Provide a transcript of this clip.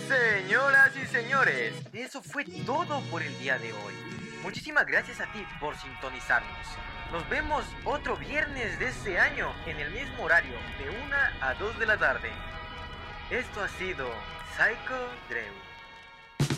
Señoras y señores, eso fue todo por el día de hoy. Muchísimas gracias a ti por sintonizarnos. Nos vemos otro viernes de este año en el mismo horario, de 1 a 2 de la tarde. Esto ha sido Psycho Drew.